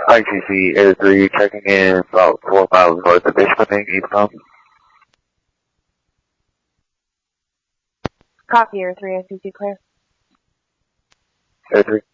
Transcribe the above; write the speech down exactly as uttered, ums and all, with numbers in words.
I T C Air three checking in about four miles north of Ishmael, Eastbound. Copy, Air three, I C C clear. Air three.